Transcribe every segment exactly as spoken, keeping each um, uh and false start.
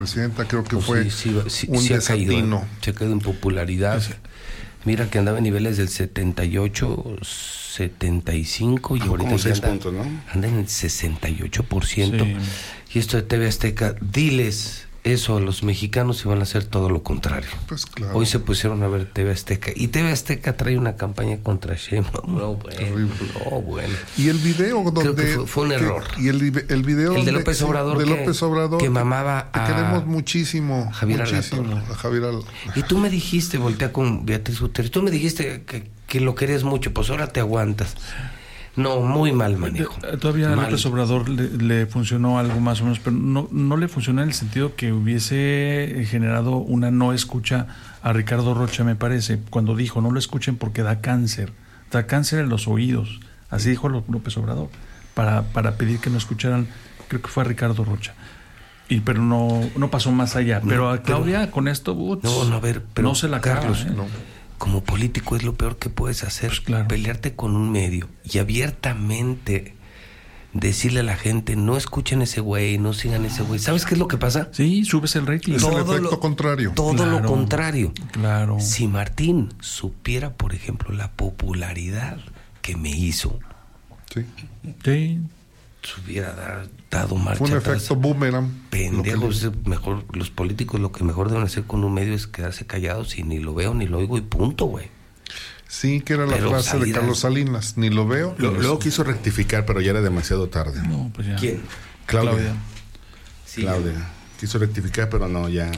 presidenta, creo que pues fue sí, sí, sí, un sí desatino. Ha caído, ¿eh? Se ha caído en popularidad. Sí. Mira que andaba en niveles del setenta y ocho, setenta y cinco y ahorita seis anda, puntos, ¿no? anda en el sesenta y ocho por ciento. Sí. Y esto de T V Azteca, diles eso a los mexicanos y van a hacer todo lo contrario. Pues claro. Hoy se pusieron a ver T V Azteca y T V Azteca trae una campaña contra Sheinbaum. No, bueno, no, bueno. Y el video donde creo que fue, fue un que, error. Y el, el video el de López sí, Obrador, de que, López Obrador que mamaba a te queremos muchísimo, a Javier muchísimo, a Javier Al... Y tú me dijiste, voltea con Beatriz Gutiérrez, tú me dijiste que, que lo querías mucho, pues ahora te aguantas. No, muy mal manejo. Todavía a mal. López Obrador le, le funcionó algo más o menos, pero no, no le funcionó en el sentido que hubiese generado una no escucha a Ricardo Rocha, me parece, cuando dijo no lo escuchen porque da cáncer, da cáncer en los oídos, así dijo López Obrador, para, para pedir que no escucharan, creo que fue a Ricardo Rocha. Y pero no, no pasó más allá. Pero a Claudia pero, con esto uts, no, no, a ver, pero no se la Carlos, acaba, ¿eh? no. Como político es lo peor que puedes hacer, pues claro. Pelearte con un medio y abiertamente decirle a la gente, no escuchen ese güey, no sigan ese güey. ¿Sabes qué es lo que pasa? Sí, subes el rating. Es todo el efecto lo, contrario. Todo claro, lo contrario. Claro. Si Martín supiera, por ejemplo, la popularidad que me hizo, sí, sí. se hubiera dado, dado marcha fue un atrás. efecto boomerang. Pendejos, mejor, los políticos lo que mejor deben hacer con un medio es quedarse callados y ni lo veo ni lo oigo y punto, güey. Sí, que era la pero frase de Carlos Salinas, ni lo veo. Lo, luego quiso rectificar, pero ya era demasiado tarde. No, pues ya. ¿Quién? Claudia. Claudia. Sí. Claudia. Quiso rectificar, pero no, ya,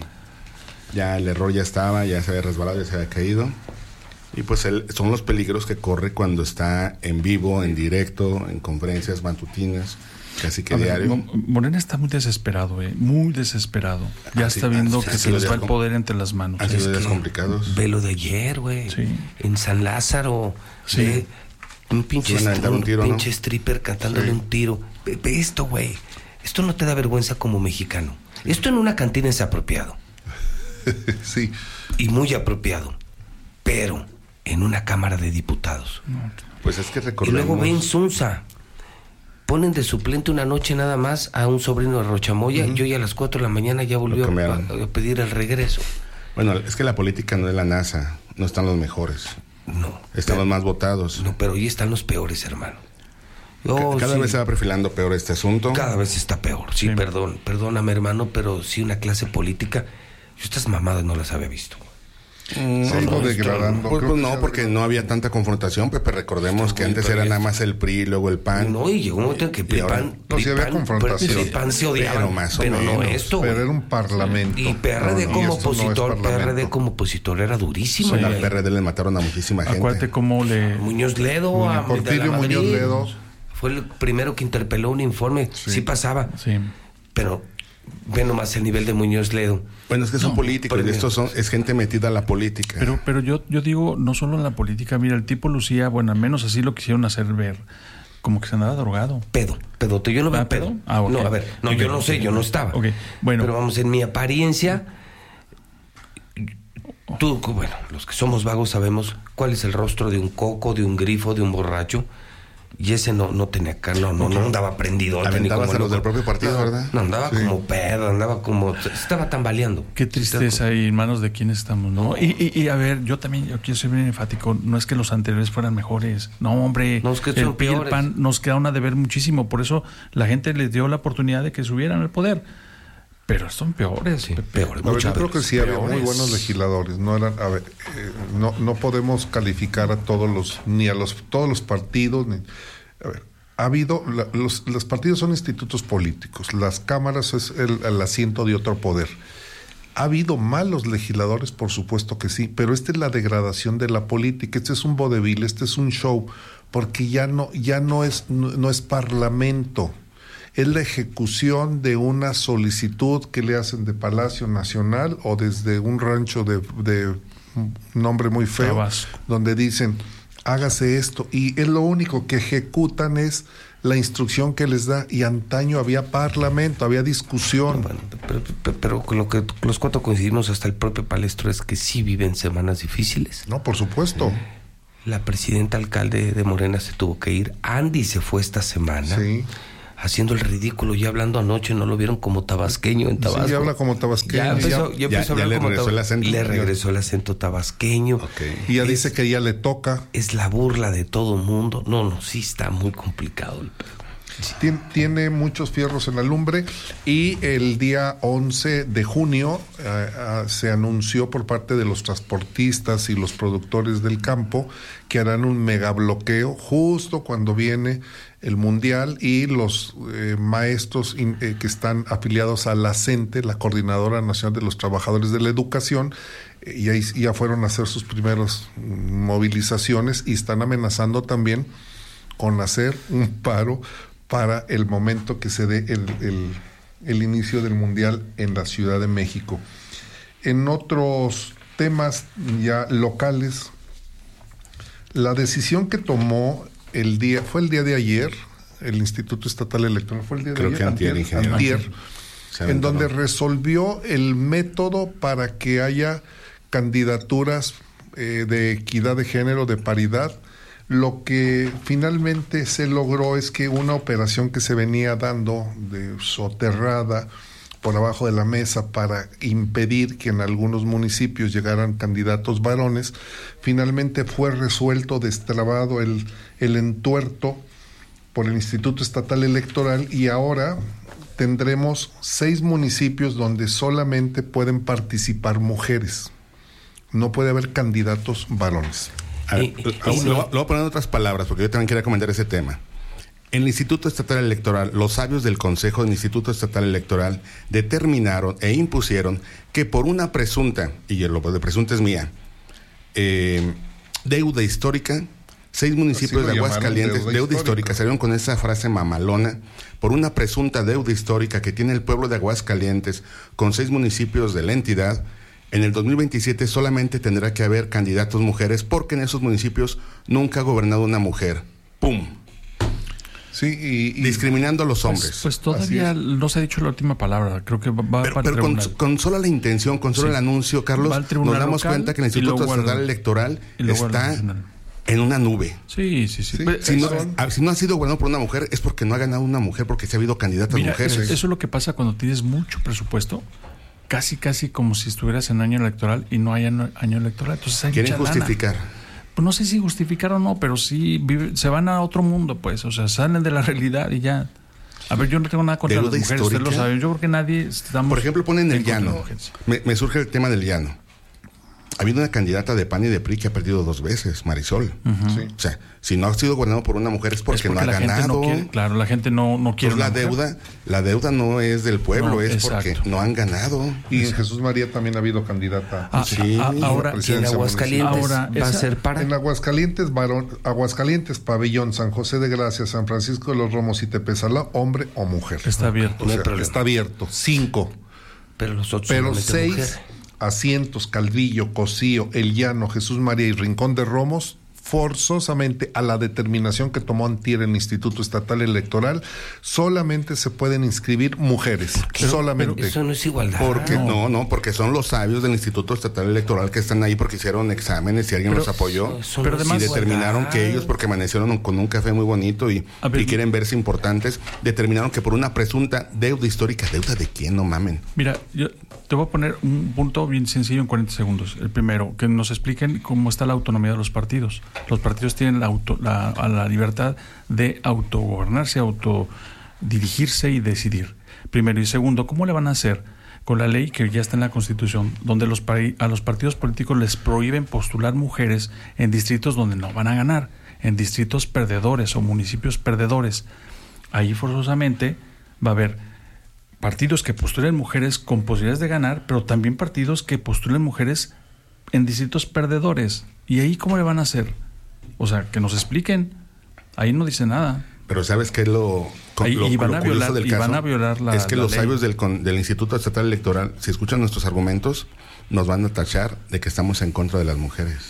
ya el error ya estaba, ya se había resbalado, ya se había caído. Y pues el, son los peligros que corre cuando está en vivo, en directo, en conferencias matutinas, casi que A diario. ver, Morena está muy desesperado, eh, muy desesperado. Ya Así, está viendo así, que así se les va lo el dejo. poder entre las manos. Así Es de días que- complicados. Ve lo de ayer, güey. Sí. En San Lázaro. Sí. Ve un pinche, Se van a aventar un un tiro, pinche ¿no? stripper cantándole Sí. un tiro. Ve, ve esto, güey. Esto no te da vergüenza como mexicano. Sí. Esto en una cantina es apropiado. Sí. Y muy apropiado. Pero en una cámara de diputados. Pues es que Y recordemos... luego ven Sunza. Ponen de suplente una noche nada más a un sobrino de Rochamoya. Uh-huh. Y hoy a las cuatro de la mañana ya volvió a, a pedir el regreso. Bueno, es que la política no es la NASA. No están los mejores. No. Están pero, los más votados. No, pero hoy están los peores, hermano. Oh, cada sí. vez se va perfilando peor este asunto. Cada vez está peor. Sí, sí, perdón. Perdóname, hermano, pero sí una clase política. Yo estas mamadas no las había visto. Mm, se ha ido degradando. Pues, pues no, porque no había tanta confrontación, Pepe. Recordemos sí, que antes era nada más el P R I, luego el P A N. No, y llegó un momento en que P R I, ahora, PAN, no, sí había confrontación. P R I, PAN se odiaban, pero, más o pero menos, no esto. Pero era un parlamento. Y P R D no, como opositor, no P R D como opositor era durísimo. Sí, a P R D le mataron a muchísima gente. Acuérdate cómo le... Muñoz Ledo, Muñoz, a Porfirio Muñoz Ledo. Fue el primero que interpeló un informe. Sí, sí pasaba. Sí. Pero ve nomás el nivel de Muñoz Ledo. Bueno, es que son no, políticos, y estos son, es gente metida a la política. Pero, pero yo, yo digo, no solo en la política, mira, el tipo lucía, bueno, al menos así lo quisieron hacer ver, como que se andaba drogado. Pedo, pedote, yo no veo ¿Ah, pedo. pedo? Ah, okay. No, a ver, no, okay. yo no sé, yo no estaba. Okay. Bueno. Pero vamos, en mi apariencia, tú, bueno, los que somos vagos sabemos cuál es el rostro de un coco, de un grifo, de un borracho. Y ese no, no tenía acá, no, no, no andaba prendido. Aventabas a los del propio partido, no, ¿verdad? No, andaba sí. como pedo, andaba como... Estaba tambaleando. Qué tristeza y en manos de quién estamos, ¿no? Y, y, y a ver, yo también, yo quiero ser bien enfático, no es que los anteriores fueran mejores. No, hombre, no, es que el son P R I y el peores. P A N nos quedaron a deber muchísimo. Por eso la gente les dio la oportunidad de que subieran al poder. Pero son peores. Sí, peores. A ver, yo creo que sí había muy buenos legisladores. No eran, a ver, eh, no, no podemos calificar a todos los, ni a los todos los partidos, ni, a ver. Ha habido, la, los, los partidos son institutos políticos, las cámaras es el, el asiento de otro poder. ¿Ha habido malos legisladores? Por supuesto que sí, pero esta es la degradación de la política, este es un vodevil, este es un show, porque ya no, ya no es, no, no es parlamento, es la ejecución de una solicitud que le hacen de Palacio Nacional o desde un rancho de, de un nombre muy feo, Tabasco, donde dicen... hágase esto, y es lo único que ejecutan es la instrucción que les da, y antaño había parlamento, había discusión. Bueno, pero, pero, pero con lo que los cuatro coincidimos, hasta el propio Palestro, es que sí viven semanas difíciles. No, por supuesto. La presidenta alcalde de Morena se tuvo que ir, Andy se fue esta semana. Sí. haciendo el ridículo, ya hablando anoche, ¿no lo vieron como tabasqueño en Tabasco? Sí, ya habla como tabasqueño. Ya empezó, ya, ya empezó ya, a hablar ya le como regresó tab- el acento. Le regresó el acento tabasqueño. Okay. y ya es, dice que ya le toca. Es la burla de todo mundo. No, no, sí está muy complicado el pedo. Tien, tiene muchos fierros en la lumbre y el día once de junio eh, eh, se anunció por parte de los transportistas y los productores del campo que harán un megabloqueo justo cuando viene el Mundial y los eh, maestros in, eh, que están afiliados a la CENTE, la Coordinadora Nacional de los Trabajadores de la Educación, eh, ya, ya fueron a hacer sus primeras mm, movilizaciones y están amenazando también con hacer un paro para el momento que se dé el, el, el inicio del Mundial en la Ciudad de México. En otros temas ya locales, la decisión que tomó el día, fue el día de ayer, el Instituto Estatal Electoral, fue el día de Creo ayer, que antier, antier, ingeniero. antier, Se en aventó, donde ¿no? resolvió el método para que haya candidaturas eh, de equidad de género, de paridad. Lo que finalmente se logró es que una operación que se venía dando de soterrada por abajo de la mesa para impedir que en algunos municipios llegaran candidatos varones, finalmente fue resuelto, destrabado el, el entuerto por el Instituto Estatal Electoral y ahora tendremos seis municipios donde solamente pueden participar mujeres. No puede haber candidatos varones. A ver, Y- y- lo, y lo- no- lo voy a poner en otras palabras, porque yo también quería comentar ese tema. En el Instituto Estatal Electoral, los sabios del Consejo del Instituto Estatal Electoral determinaron e impusieron que por una presunta, y lo de presunta es mía, eh, deuda histórica, seis municipios Así lo de llamaron, Aguascalientes, deuda deuda, histórica. histórica, salieron con esa frase mamalona, por una presunta deuda histórica que tiene el pueblo de Aguascalientes con seis municipios de la entidad. En el dos mil veintisiete solamente tendrá que haber candidatos mujeres porque en esos municipios nunca ha gobernado una mujer. ¡Pum! Sí, y, y Discriminando a los hombres. Pues, pues todavía Así no se ha dicho la última palabra. Creo que va, va pero para el pero con, tribunal. con solo la intención, con solo Sí. el anuncio, Carlos, Va al nos tribunal damos local cuenta que el y Instituto luego al- Estatal Electoral y luego al está nacional. en una nube. Sí, sí, sí. Sí, Pues, Si no, Son- ah, si no ha sido gobernado por una mujer es porque no ha ganado una mujer, porque se ha habido candidatas mira, mujeres. eso, eso es lo que pasa cuando tienes mucho presupuesto. Casi, casi como si estuvieras en año electoral y no hay año, año electoral. Entonces hay Quieren mucha lana. justificar. Pues no sé si justificar o no, pero sí vive- se van a otro mundo, pues. O sea, salen de la realidad y ya. A ver, yo no tengo nada contra ¿Deuda las mujeres, ustedes lo histórica? saben. Yo creo que nadie estamos Por ejemplo, ponen el en contra de llano. las mujeres. Me, me surge el tema del llano. Ha habido una candidata de P A N y de P R I que ha perdido dos veces, Marisol. sí. O sea, si no ha sido gobernado por una mujer es porque, Es no ha la gente ganado. no quiere, claro, la gente no, no quiere. Entonces, la una mujer. deuda, la deuda no es del pueblo, No, es exacto. porque no han ganado. Y en Jesús María también ha habido candidata. Ah, Sí. ah, ah, ahora, La Y en presidencia Aguascalientes Ahora, va a esa- ser para. En Aguascalientes, varón, Aguascalientes, Pabellón, San José de Gracia, San Francisco de los Romos y Tepezalá, hombre o mujer. está abierto. O No hay sea, problema. está abierto. Cinco. Pero los otros Pero solamente seis mujeres. asientos, Calvillo, Cocío, El Llano, Jesús María y Rincón de Romos, forzosamente a la determinación que tomó antier el Instituto Estatal Electoral, solamente se pueden inscribir mujeres. solamente. Eso no es igualdad. Porque no. no, porque son los sabios del Instituto Estatal Electoral que están ahí porque hicieron exámenes y alguien Pero- los apoyó. Eso pero no es además- y determinaron igualdad. que ellos, porque amanecieron con un café muy bonito y, A ver, y quieren verse importantes, determinaron que por una presunta deuda histórica, ¿deuda de quién? No mamen. Mira, yo te voy a poner un punto bien sencillo en cuarenta segundos. El primero, que nos expliquen cómo está la autonomía de los partidos. Los partidos tienen la, auto, la, a la libertad de autogobernarse, autodirigirse y decidir. Primero. Y segundo, ¿cómo le van a hacer con la ley que ya está en la Constitución, donde los pari- a los partidos políticos les prohíben postular mujeres en distritos donde no van a ganar, en distritos perdedores o municipios perdedores? Ahí forzosamente va a haber partidos que postulen mujeres con posibilidades de ganar, pero también partidos que postulen mujeres en distritos perdedores. ¿Y ahí cómo le van a hacer? O sea, que nos expliquen. Ahí no dice nada. Pero ¿sabes qué es lo, con- Ahí- lo- y van lo a curioso violar- del y caso? van a violar la- Es que la los ley. sabios del, con- del Instituto Estatal Electoral, si escuchan nuestros argumentos, nos van a tachar de que estamos en contra de las mujeres.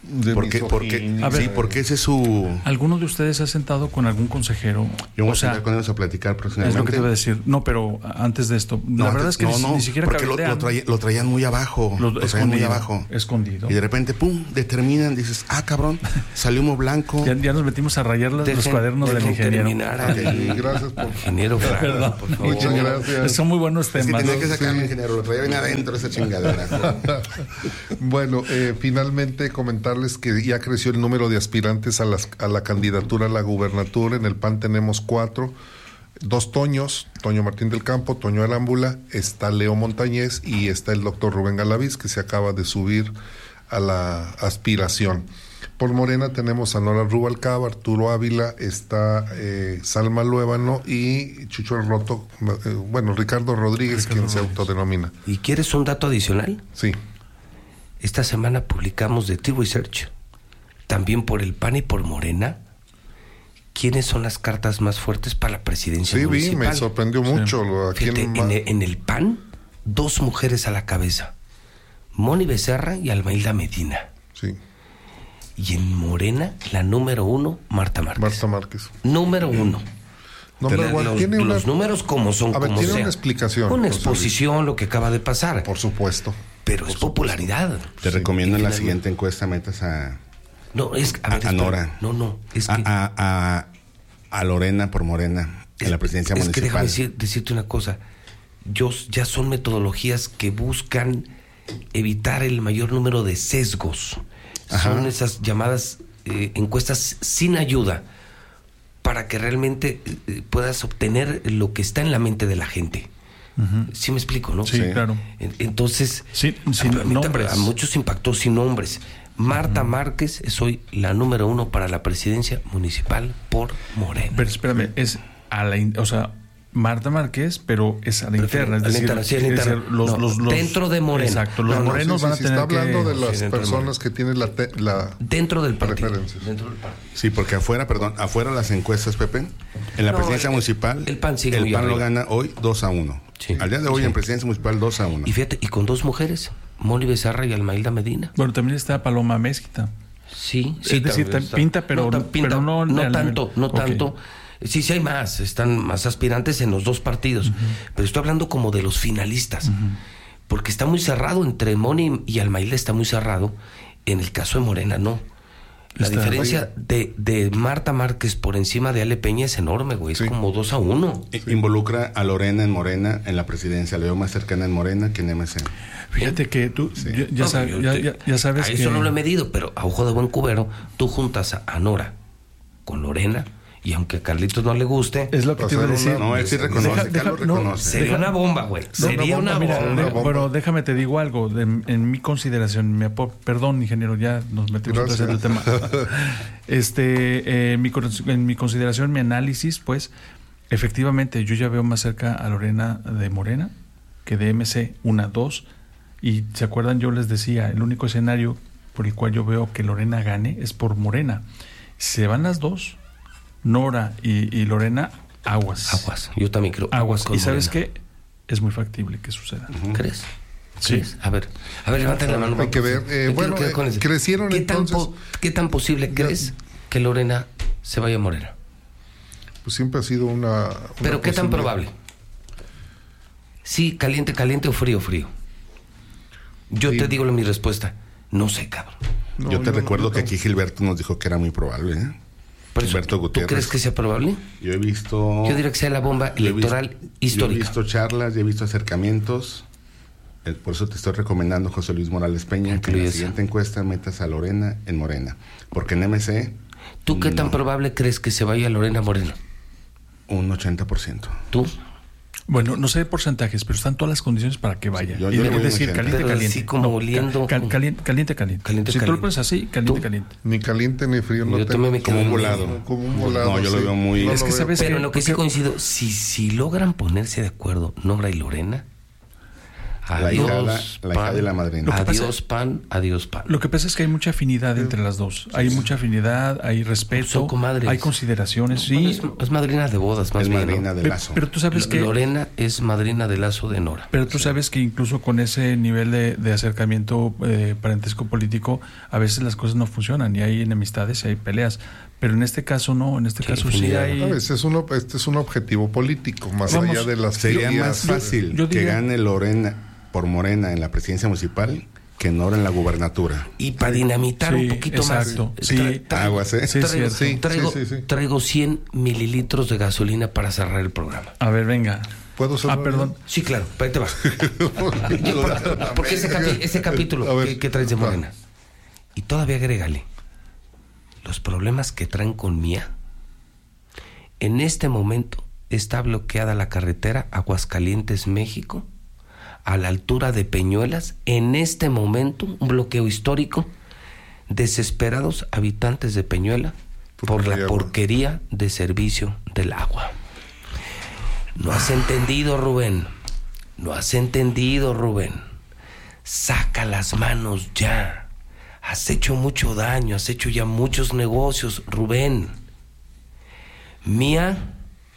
De porque, porque, misoginia. A ver, sí, porque ese es su... ¿Alguno de ustedes se ha sentado con algún consejero? Yo voy O a sea, sentar con ellos a platicar es próximamente. lo que te iba a decir. No, pero antes de esto, No, la verdad antes- es que no, ni, no, ni siquiera porque lo, cabildean. lo, traía- lo traían muy abajo. Lo- Lo, traían muy escondido, abajo. escondido. Y de repente, pum, determinan, dices, ah, cabrón, salió humo blanco. Ya, ya nos metimos a rayar las- los Dejen- cuadernos del dejen ingeniero. terminar al Sí, gracias por... ingeniero Fraga, por favor. Muchas gracias. Son muy buenos Es que temas. tenía que ¿no? sacarme, Sí. ingeniero, lo traía bien adentro esa chingadera. Bueno, eh, finalmente comentarles que ya creció el número de aspirantes a, las, a la candidatura a la gubernatura. En el P A N tenemos cuatro, dos Toños, Toño Martín del Campo, Toño Arámbula, está Leo Montañez y está el doctor Rubén Galaviz, que se acaba de subir a la aspiración. Por Morena tenemos a Nora Rubalcaba, Arturo Ávila, está eh, Salma Luébano y Chucho el Roto, eh, bueno, Ricardo Rodríguez, Ricardo quien se Rodríguez. autodenomina. ¿Y quieres un dato adicional? Sí. Esta semana publicamos de T-Research, también por el P A N y por Morena, quiénes son las cartas más fuertes para la presidencia Sí, vi, municipal. me sorprendió mucho. Lo, aquí Fíjate, en, en, el, en el P A N, dos mujeres a la cabeza, Moni Becerra y Almailda Medina. Sí, Y en Morena, la número uno, Marta Márquez. Marta Márquez. Número uno. Number Pero one, los, tiene una- los números como son, A ver, como tiene sea. una explicación, Una José exposición, lo que acaba de pasar. Por supuesto. pero por es supuesto. popularidad. Te Sí, recomiendo en la finalmente- siguiente encuesta metas a, No, es que- a, a- ver, a espera. Nora. No, no, es que... a, a, a, a Lorena por Morena en la presidencia es que déjame municipal. decir- decirte una cosa. Yo, ya son metodologías que buscan evitar el mayor número de sesgos. Ajá. Son esas llamadas eh, encuestas sin ayuda para que realmente eh, puedas obtener lo que está en la mente de la gente. Ujú. ¿Sí me explico, no? Sí, Sí. claro. En- Entonces, Sí, sin a, mí también- nombres. a muchos impactó sin nombres. Marta Márquez es hoy la número uno para la presidencia municipal por Morena. Pero espérame, es a la, in- o sea, Marta Márquez, pero es a la interna, es A la decir, interna, sí, a la es interna. decir, los, No, los- los- dentro de Morena. Exacto, los No, no, morenos sí, van sí, a sí, tener está hablando que... de las Sí, dentro de personas Morena. que tienen la, te- la Dentro del partido. Preferencias. Dentro del partido. Sí, porque afuera, perdón, afuera las encuestas, Pepe, en la No, presidencia el- municipal, el P A N sigue el muy P A N lo arriba. gana hoy dos a uno. Sí. Al día de hoy Sí. en presidencia municipal dos a uno. Y fíjate, y con dos mujeres, Moni Becerra y Almailda Medina. Bueno, también está Paloma Mezquita. Sí, sí. Es decir, también ta- pinta, pero- ta- pero no al nivel. tanto, no Ok. tanto. Sí, sí hay más, están más aspirantes en los dos partidos, pero estoy hablando como de los finalistas, porque está muy cerrado entre Moni y Almailda, está muy cerrado. En el caso de Morena, no. La Está- diferencia de, de Marta Márquez por encima de Ale Peña es enorme, güey, es Sí. como dos a uno. I- Involucra a Lorena en Morena en la presidencia. Le veo más cercana en Morena que en M C. Fíjate que tú ya, ya No, sab- yo ya- te- ya- ya sabes a que... eso no lo he medido, pero a ojo de buen cubero, tú juntas a, a Nora con Lorena, y aunque a Carlitos no le guste, Es lo que te iba a Hacer decir. una- No, él sí reconoce, Deja- Carlos deja- no, reconoce. sería deja- una bomba, güey. No, Sería una una bomba, bomba. mira, de- bomba. pero déjame te digo algo, de- en mi consideración, mi apo- perdón, ingeniero, ya nos metimos otra vez en el tema. Este, eh, mi con- en mi consideración, mi análisis, pues, efectivamente, yo ya veo más cerca a Lorena de Morena que de M C una, dos, y se acuerdan, yo les decía, el único escenario por el cual yo veo que Lorena gane es por Morena. Se van las dos, Nora y, y Lorena, aguas. Aguas, yo también creo. Aguas. con ¿Y sabes Morena. qué? Es muy factible que suceda. ¿Crees? Sí. ¿Crees? A ver, a ver, levanten la mano. Hay que ver, Me eh, quiero bueno, quedar eh, con ese. crecieron ¿Qué tan, entonces- po- ¿Qué tan posible Ya- crees que Lorena se vaya a Morena? Pues siempre ha sido una... una Pero ¿qué tan posibilidad. probable? Sí, caliente, caliente o frío, frío. Yo Sí. te digo mi respuesta. No sé, cabrón. No, yo te no, recuerdo yo que no. aquí Gilberto nos dijo que era muy probable. ¿eh? Por eso, Gilberto ¿tú Gutiérrez. crees que sea probable? Yo he visto... Yo diría que sea la bomba yo he visto- electoral Yo histórica. he visto charlas, yo he visto acercamientos. Eh, Por eso te estoy recomendando, José Luis Morales Peña, que en Incluye la eso. siguiente encuesta metas a Lorena en Morena. Porque en M C, ¿Tú qué tan no. probable crees que se vaya Lorena Morena? un ochenta por ciento. ¿Tú? Bueno, no sé de porcentajes, pero están todas las condiciones para que vaya. Yo- Y yo es le voy decir, a un caliente, Pero caliente. así como oliendo- cal- caliente, caliente, caliente. Caliente, si tú caliente. lo pones así, caliente, ¿Tú? caliente. Ni caliente ni frío. No Yo te- también me Como quedo un en- volado. Como un volado. No, yo lo sí. veo muy- No Es lo que veo. sabes Pero que- en lo que sí porque- coincido, si, si logran ponerse de acuerdo Nora y Lorena, La hijada, la hijada y la madrina. Adiós pan, adiós pan. Lo que pasa es que hay mucha afinidad entre las dos. Hay mucha afinidad, hay respeto, hay consideraciones. Sí. Bueno, es, es madrina de bodas, más es bien. madrina ¿no? de lazo. Pero, pero tú sabes que Lorena es madrina de lazo de Nora. Pero tú sabes que incluso con ese nivel de, de acercamiento eh, parentesco político, a veces las cosas no funcionan y hay enemistades y hay peleas. Pero en este caso no, en este Qué caso sí hay... A veces uno, este es un objetivo político, más Vamos, allá de las... Sería teorías, más fácil yo diría- que gane Lorena por Morena en la presidencia municipal que Nora en la gubernatura. Y para dinamitar Sí, un poquito exacto. más. Sí. tra- tra- Aguas, ¿eh? Sí, traigo, sí, traigo, sí, sí, sí. traigo cien mililitros de gasolina para cerrar el programa. A ver, venga. ¿Puedo ser? Ah, perdón. Sí, claro, pero ahí te va. Porque, porque ese, capi- ese capítulo A ver, que, que traes de va. Morena. Y todavía agrégale los problemas que traen con Mía. En este momento está bloqueada la carretera Aguascalientes, México, a la altura de Peñuelas. En este momento, un bloqueo histórico. Desesperados habitantes de Peñuela Porque por no hay la agua. porquería de servicio del agua. No has entendido, Rubén. No has entendido, Rubén. Saca las manos ya. Has hecho mucho daño, has hecho ya muchos negocios, Rubén. Mía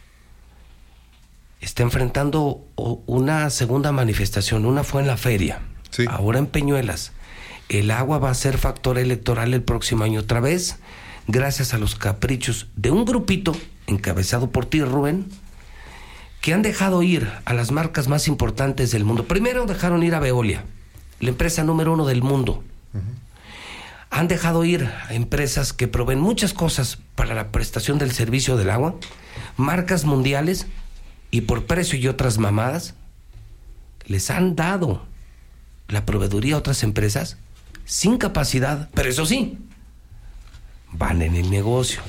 está enfrentando o- una segunda manifestación. Una fue en la feria, Sí. ahora en Peñuelas. El agua va a ser factor electoral el próximo año otra vez, gracias a los caprichos de un grupito encabezado por ti, Rubén, que han dejado ir a las marcas más importantes del mundo. Primero dejaron ir a Veolia, la empresa número uno del mundo. Han dejado ir a empresas que proveen muchas cosas para la prestación del servicio del agua, marcas mundiales, y por precio y otras mamadas, les han dado la proveeduría a otras empresas sin capacidad, pero eso sí, van en el negocio.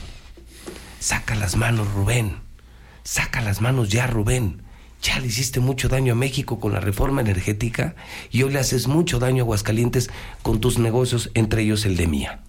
Saca las manos, Rubén. Saca las manos ya, Rubén. Ya le hiciste mucho daño a México con la reforma energética y hoy le haces mucho daño a Aguascalientes con tus negocios, entre ellos el de Mía.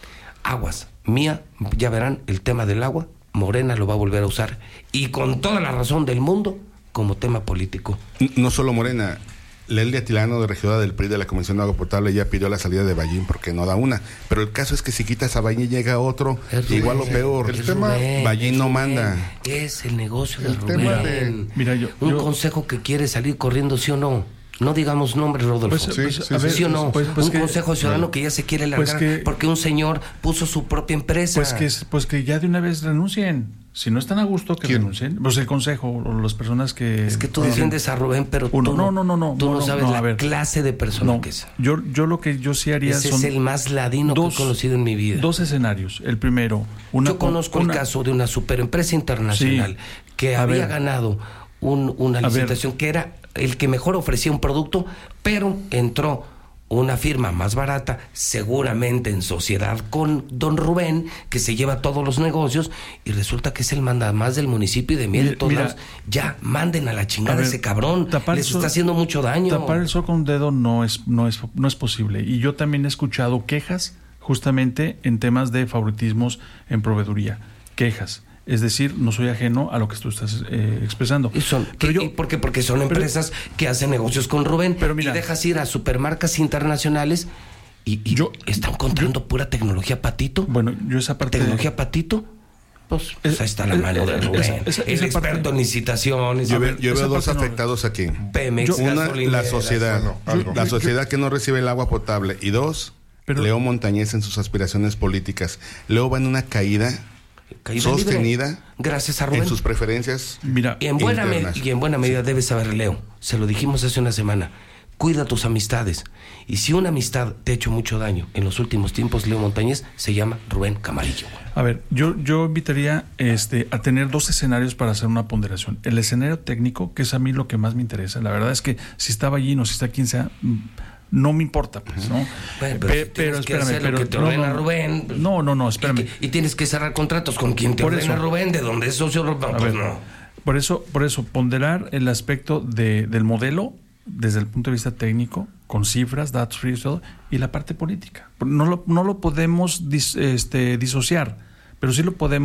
Aguas, Mía, ya verán, el tema del agua, Morena lo va a volver a usar y con toda la razón del mundo como tema político. No solo Morena, Lely Atilano, de regidora del P R I de la Comisión de Agua Potable, ya pidió la salida de Ballín porque no da una. Pero el caso es que si quitas a Ballín llega otro, Es igual o Rubén, peor. el tema- Ballín es no Rubén, manda. Es el negocio de El Rubén. tema de- Mira, yo- Un yo- consejo que quiere salir corriendo, ¿sí o no? No digamos nombres, Rodolfo. Pues, Sí, pues, sí, a sí, ver, ¿Sí o no? pues, pues un que- consejo ciudadano que ya se quiere largar Pues que- porque un señor puso su propia empresa. Pues que, pues que ya de una vez renuncien. Si no están a gusto, que ¿Quién? renuncien. Pues el consejo o las personas que... Es que tú dicen- defiendes a Rubén, pero Uno, tú no, no, no, no, tú no, no, no, sabes no, la a ver. clase de persona No, que es. yo, yo lo que yo sí haría Ese son es el más ladino dos- que he conocido en mi vida. dos escenarios. El primero, una... Yo conozco una- el caso de una superempresa internacional Sí. que A había ver. ganado un- una A ver. licitación que era el que mejor ofrecía un producto, pero entró una firma más barata, seguramente en sociedad con don Rubén, que se lleva todos los negocios, y resulta que es el mandamás del municipio y de miel de Mira, todos mira. lados. Ya, manden a la A chingada ver, ese cabrón, tapar les el sol- está haciendo mucho daño. Tapar el sol con un dedo no es, no es, no es posible. Y yo también he escuchado quejas justamente en temas de favoritismos en proveeduría. Quejas. Es decir, no soy ajeno a lo que tú estás eh, expresando. Y son, Pero y- yo- y ¿por qué? Porque son pero- empresas que hacen negocios con Rubén, Pero mira. y dejas ir a supermarcas internacionales y, y Yo- están encontrando pura tecnología patito. Bueno, yo esa parte... Tecnología patito, pues, pues Es- ahí está la es- mano de es- Rubén. esa- esa- el esa experto parte- en licitaciones. Yo, A veo, ver, yo veo esa dos parte no- afectados aquí. Pemex, Una, la gasolineras. sociedad. Bueno, algo. La sociedad que no recibe el agua potable. Y dos, Pero- Leo Montañez en sus aspiraciones políticas. Leo va en una caída Caída sostenida libre. Gracias a Rubén. en sus preferencias. Mira, Y en buena, me- internas. y en buena medida debes saber, Leo, se lo dijimos hace una semana, cuida tus amistades. Y si una amistad te ha hecho mucho daño en los últimos tiempos, Leo Montañez, se llama Rubén Camarillo. a ver, yo, yo invitaría este, a tener dos escenarios para hacer una ponderación. El escenario técnico, que es a mí lo que más me interesa. La verdad es que si está Ballín o si está quien sea, mm, no me importa, pues, ¿no? Bueno, pero Pe- si tienes que hacer lo que te no, ordena no, Rubén, pues, No, no, no, Y, espérame. que- y tienes que cerrar contratos con quien te Por ordena eso. Rubén, de donde es socio, no, A pues ver, no. Por eso, por eso, ponderar el aspecto de, del modelo desde el punto de vista técnico, con cifras, datos fríos y todo, y la parte política. No lo, no lo podemos dis- este, disociar, pero sí lo podemos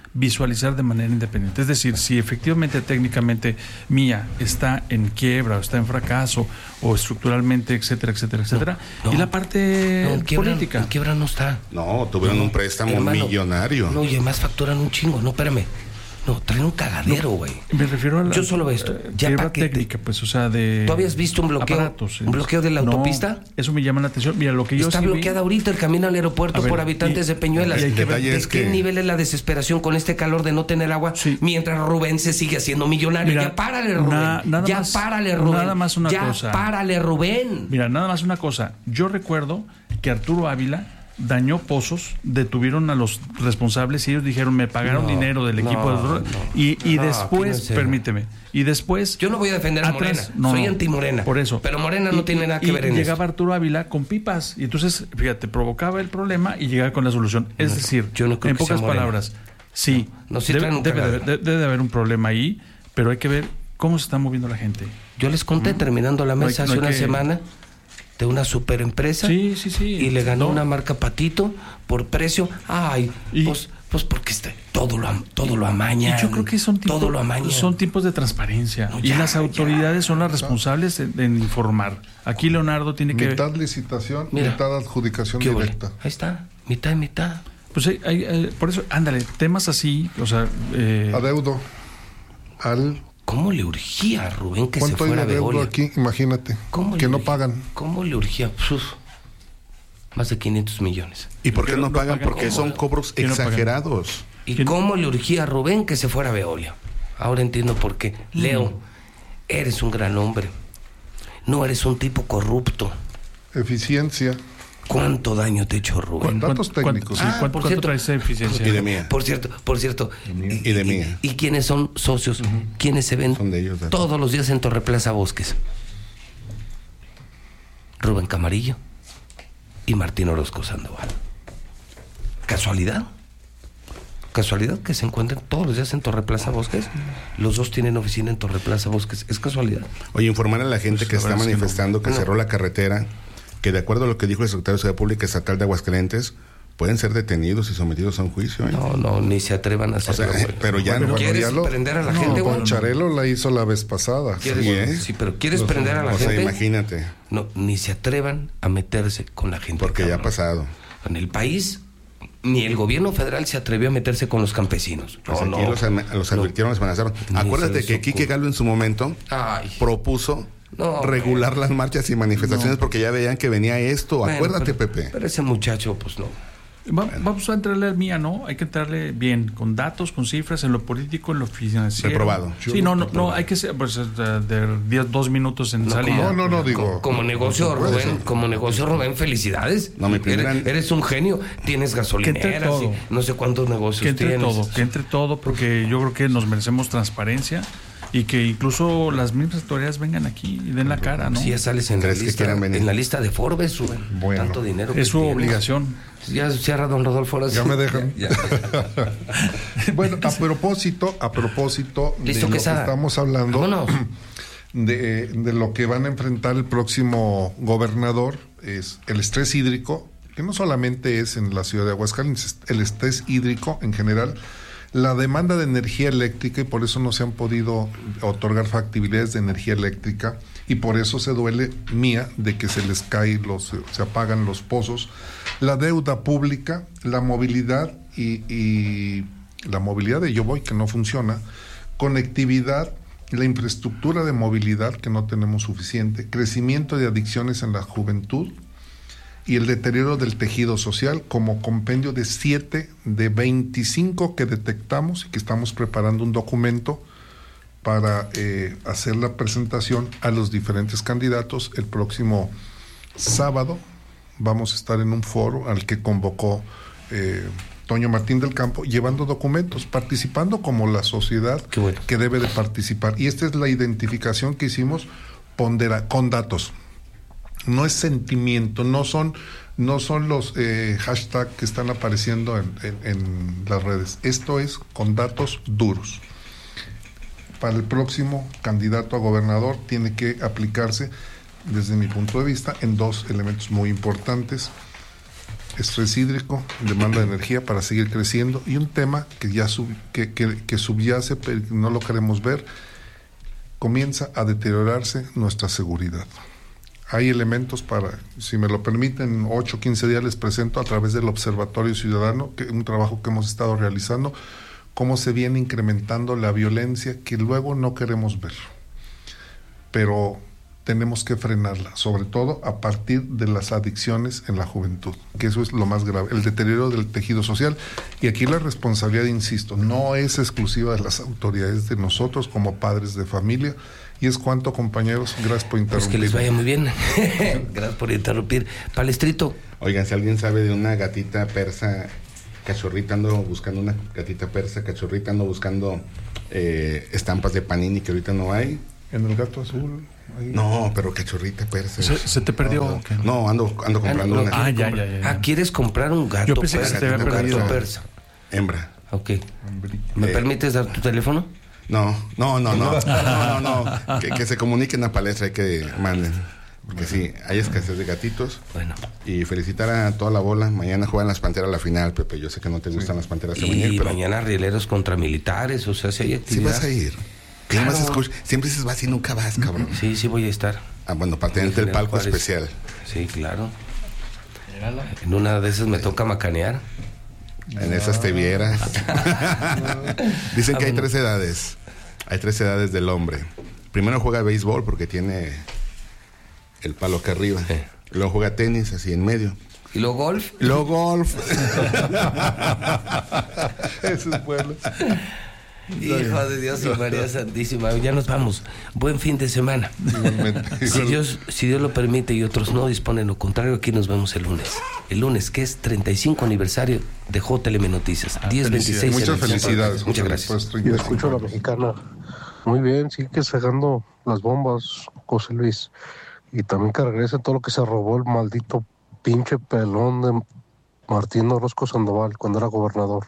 visualizar de manera independiente. Es decir, si efectivamente técnicamente Mía está en quiebra o está en fracaso o estructuralmente, etcétera, etcétera, etcétera, no, y la parte no, en quiebra, política. En quiebra no está. No, tuvieron no, un préstamo hermano, millonario. No, y además facturan un chingo. No, espérame. No, traen un cagadero, güey. No, me refiero a la... Yo solo veo esto. Eh, Ya quiebra paquete. técnica, pues, o sea, de... ¿Tú habías visto un bloqueo? Aparatos, ¿Un bloqueo de la no, autopista? Eso me llama la atención. Mira, lo que yo Está sí vi- bloqueada ahorita el camino al aeropuerto A ver, por habitantes y- de Peñuelas. y hay que ver- ¿De es qué que- nivel es la desesperación con este calor de no tener agua? Sí. Mientras Rubén se sigue haciendo millonario. Mira, ya párale, Rubén. na- nada ya más- párale, Rubén. nada más una ya cosa. párale, Rubén. Mira, nada más una cosa. Yo recuerdo que Arturo Ávila dañó pozos, detuvieron a los responsables y ellos dijeron, me pagaron No, dinero del equipo no, de... no. y, y No, después, aquí no sé. permíteme, y después... Yo no voy a defender a atrás- Morena. no, Soy no, anti-Morena. Por eso. Pero Morena no Y- tiene nada que y ver en llegaba esto. Arturo Ávila con pipas y entonces, fíjate, provocaba el problema y llegaba con la solución. Es No, decir, yo no creo en que sea pocas Morena. palabras, sí, No, no, sí debe, traen un debe de, cagadero. haber- debe de haber un problema ahí, pero hay que ver cómo se está moviendo la gente. Yo les conté, terminando la No hay- mesa no hay hace una que- semana, de una super empresa. Sí, sí, sí. Y le ganó No. una marca Patito por precio. Ay, Y- pues, pues porque este, todo lo, am- todo lo Y amañan. yo creo que son tiempos, todo lo amañan. son tiempos de transparencia. No, y ya, las autoridades son las responsables en, en informar. Aquí Leonardo tiene que... Mitad licitación, Mira, mitad adjudicación ¿Qué hubo? directa. Ahí está, mitad y mitad. Pues hay- hay- eh, por eso, ándale, temas así, o sea... eh, Adeudo al... ¿Cómo le urgía a Rubén que se ¿Cuánto hay fuera de a adeudo Veolia? aquí? Imagínate. ¿Cómo Que le no urgía? pagan. ¿Cómo le urgía? Uf, más de quinientos millones. ¿Y por qué Pero no no pagan? pagan Porque como- son cobros que no pagan. exagerados. ¿Y ¿Quién? cómo le urgía a Rubén que se fuera a Veolia? Ahora entiendo por qué. Leo, eres un gran hombre. No eres un tipo corrupto. Eficiencia. ¿Cuánto daño te ha hecho Rubén? ¿Cuánto? Datos ¿cuánto- técnicos. sí, Ah, ¿cuánto, por cuánto cierto. traes de eficiencia? Y de mía. Por cierto, por cierto. Y de mía. ¿Y, y quiénes son socios? ¿Quiénes se ven Son de ellos, datos. todos los días en Torreplaza Bosques? Rubén Camarillo y Martín Orozco Sandoval. ¿Casualidad? ¿Casualidad que se encuentren todos los días en Torreplaza Bosques? Los dos tienen oficina en Torreplaza Bosques. ¿Es casualidad? Oye, informar a la gente Pues, que la está verdad es que no. manifestando que, No. cerró la carretera, que de acuerdo a lo que dijo el secretario de Seguridad Pública Estatal de Aguascalientes, pueden ser detenidos y sometidos a un juicio. ¿eh? No, no, ni se atrevan a O sea, hacerlo. güey. pero ya Bueno, no. bueno, ¿Quieres ya lo- prender a la No, gente, güey? Poncharelo la hizo la vez pasada. ¿Quieres- Sí, ¿eh? Sí, pero ¿quieres prender a la O sea, gente? imagínate, No, ni se atrevan a meterse con la gente. porque ya ha cabrón. pasado. En el país, ni el gobierno federal se atrevió a meterse con los campesinos. Pues No, aquí no. los, ama- los No. advirtieron, los amenazaron. Ni se Acuérdate les que Quique ocurre. Galo en su momento Ay. propuso No, regular las marchas y manifestaciones porque ya veían que venía esto. Bueno, Acuérdate, pero- Pepe. Pero ese muchacho, pues no. Va- vamos a entrarle al mía, ¿no? Hay que entrarle bien, con datos, con cifras, en lo político, en lo financiero. Reprobado. Sí, no, no, no, hay que ser, pues, de, de diez, dos minutos en No, salida. No, no, no, Como, digo. como negocio, Por supuesto. Rubén, como negocio, Rubén, felicidades. No, mi primera- eres, eres un genio. Tienes gasolineras todo. y no sé cuántos negocios Que entre tienes. todo, que entre todo, porque yo creo que nos merecemos transparencia y que incluso las mismas autoridades vengan aquí y den la cara, ¿no? Si ya sales en la, ¿Crees que lista, quieran venir? en la lista de Forbes, Rubén. Bueno. Tanto dinero que Es su tienes. obligación. Ya cierra don Rodolfo. Ahora Ya sí. me dejan. Ya, ya. Bueno, a propósito, a propósito de Listo, lo que Quesada. estamos hablando, Vámonos. de, de lo que van a enfrentar el próximo gobernador, es el estrés hídrico, que no solamente es en la ciudad de Aguascalientes, el estrés hídrico en general, la demanda de energía eléctrica, y por eso no se han podido otorgar factibilidades de energía eléctrica, y por eso se duele Mía de que se les cae los, se apagan los pozos, la deuda pública, la movilidad y, y la movilidad de Yo Voy, que no funciona, conectividad, la infraestructura de movilidad, que no tenemos suficiente, crecimiento de adicciones en la juventud y el deterioro del tejido social, como compendio de siete de veinticinco que detectamos y que estamos preparando un documento para eh, hacer la presentación a los diferentes candidatos el próximo sábado. Vamos a estar en un foro al que convocó eh, Toño Martín del Campo, llevando documentos, participando como la sociedad Qué bueno. que debe de participar. Y esta es la identificación que hicimos pondera, con datos. No es sentimiento, no son, no son los eh, hashtags que están apareciendo en, en, en las redes. Esto es con datos duros. Para el próximo candidato a gobernador tiene que aplicarse, desde mi punto de vista, en dos elementos muy importantes. estrés hídrico, demanda de energía para seguir creciendo, y un tema que ya sub, que, que, que subyace, pero no lo queremos ver, comienza a deteriorarse nuestra seguridad. Hay elementos para, si me lo permiten, ocho o quince días les presento a través del Observatorio Ciudadano, que un trabajo que hemos estado realizando, cómo se viene incrementando la violencia que luego no queremos ver. Pero tenemos que frenarla, sobre todo a partir de las adicciones en la juventud, que eso es lo más grave, el deterioro del tejido social. Y aquí la responsabilidad, insisto, no es exclusiva de las autoridades, de nosotros como padres de familia. Y es cuanto, compañeros, gracias por interrumpir. Pues que les vaya muy bien. Gracias por interrumpir. Palestrito. Oigan, si alguien sabe de una gatita persa, cachorrita, ando buscando una gatita persa, cachorrita, ando buscando eh, estampas de Panini que ahorita no hay. En el gato azul. Ahí. No, pero cachorrita persa. ¿Se, se te perdió? No, Okay. no ando, ando comprando ah, no, una. Ah, ya, ya, ya. Ah, ¿quieres comprar un gato Yo pensé que persa? se te había Un perdido. gato persa. Hembra. Ok. ¿Me Eh, permites dar tu teléfono? No, no, no, no, no, no, no. Que, que se comuniquen a Palestra y que manden. Porque sí, hay escasez de gatitos. Bueno. Y felicitar a toda la bola. Mañana juegan las Panteras la final, Pepe. Yo sé que no te gustan las Panteras femenil, Y pero mañana rieleros contra militares, o sea, si hay sí actividad. vas a ir. ¿Qué Claro. más escuchas? Siempre dices vas y nunca vas, cabrón. Sí, sí voy a estar. Ah, bueno, para tenerte el General palco Juárez. especial. Sí, claro. En una de esas me toca macanear. En esas te vieras. Dicen Ah, que hay bueno. tres edades. Hay tres edades del hombre. Primero juega béisbol porque tiene el palo acá arriba. Sí. Luego juega tenis así en medio. ¿Y luego golf? Luego golf. Eso es bueno. Hijo de Dios y María Santísima. Ya nos vamos. Buen fin de semana. Igualmente. Si Dios, si Dios lo permite y otros no disponen lo contrario, aquí nos vemos el lunes. El lunes, que es treinta y cinco aniversario de J L M Noticias. diez veintiséis. Muchas en el felicidades. Muchas José, gracias. por estos Yo treinta y cinco escucho a la años. mexicana. Muy bien, sigue sacando las bombas, José Luis. Y también que regrese todo lo que se robó el maldito pinche pelón de Martín Orozco Sandoval cuando era gobernador.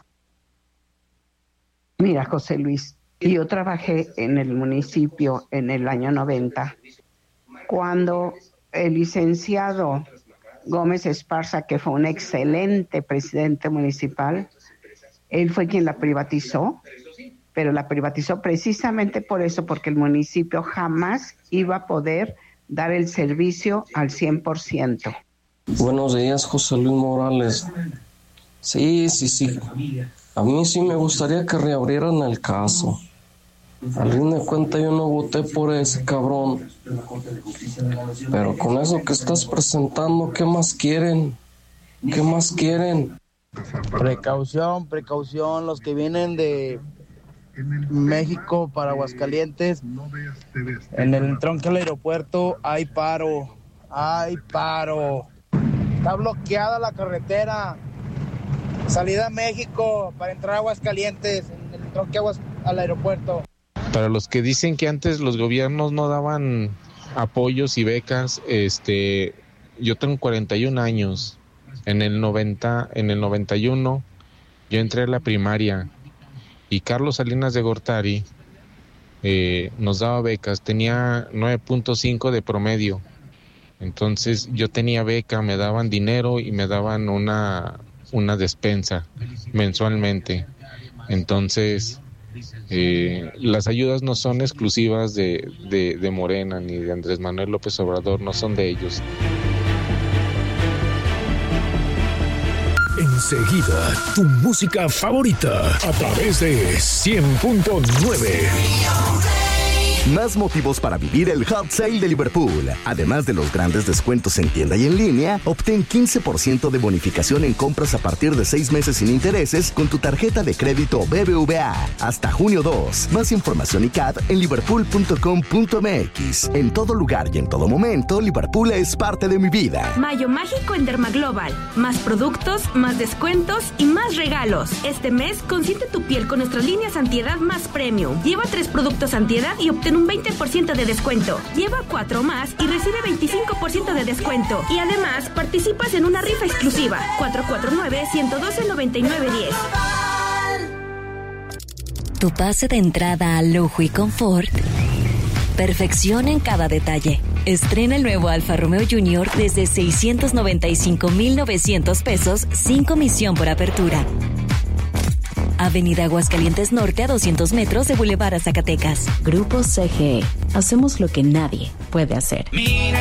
Mira, José Luis, yo trabajé en el municipio en el año noventa, cuando el licenciado Gómez Esparza, que fue un excelente presidente municipal, él fue quien la privatizó, pero la privatizó precisamente por eso, porque el municipio jamás iba a poder dar el servicio al cien por ciento. Buenos días, José Luis Morales. Sí, sí, sí. A mí sí me gustaría que reabrieran el caso. Al fin de cuentas yo no voté por ese cabrón. Pero con eso que estás presentando, ¿qué más quieren? ¿Qué más quieren? Precaución, precaución, los que vienen de México para Aguascalientes, en el tronque del aeropuerto hay paro, hay paro. Está bloqueada la carretera, salida a México para entrar a Aguascalientes, en el tronque Aguas, al aeropuerto. Para los que dicen que antes los gobiernos no daban apoyos y becas, este, yo tengo cuarenta y un años. En el noventa, en el noventa y uno yo entré a la primaria y Carlos Salinas de Gortari eh, nos daba becas. Tenía nueve punto cinco de promedio. Entonces yo tenía beca, me daban dinero y me daban una, una despensa mensualmente. Entonces eh, las ayudas no son exclusivas de, de, de Morena ni de Andrés Manuel López Obrador, no son de ellos. Enseguida, tu música favorita a través de cien punto nueve. Más motivos para vivir el Hot Sale de Liverpool. Además de los grandes descuentos en tienda y en línea, obtén quince por ciento de bonificación en compras a partir de seis meses sin intereses con tu tarjeta de crédito B B V A. Hasta junio dos. Más información y C A D en liverpool punto com punto m x. En todo lugar y en todo momento, Liverpool es parte de mi vida. Mayo mágico en Dermaglobal. Más productos, más descuentos y más regalos. Este mes, consiente tu piel con nuestras líneas antiedad más premium. Lleva tres productos antiedad y obtén un veinte por ciento de descuento. Lleva cuatro más y recibe veinticinco por ciento de descuento. Y además, participas en una rifa exclusiva. cuatro cuatro nueve, uno uno dos, nueve nueve uno cero. Tu pase de entrada a lujo y confort. Perfección en cada detalle. Estrena el nuevo Alfa Romeo Junior desde seiscientos noventa y cinco mil novecientos pesos sin comisión por apertura. Avenida Aguascalientes Norte a doscientos metros de Boulevard a Zacatecas. Grupo C G E. Hacemos lo que nadie puede hacer. Mira